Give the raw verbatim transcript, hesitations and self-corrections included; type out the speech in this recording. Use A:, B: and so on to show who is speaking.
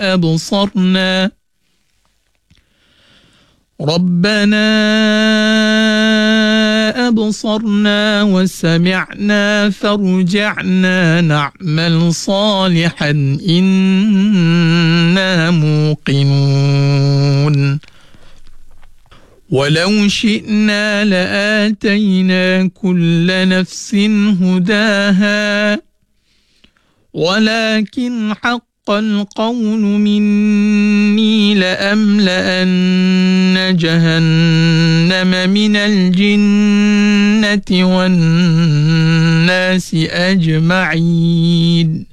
A: وأبصرنا ربنا أبصرنا وسمعنا فارجعنا نعمل صالحا إنا موقنون ولو شئنا لآتينا كل نفس هداها ولكن حق القول مني لأملأن جهنم من الجنة والناس أجمعين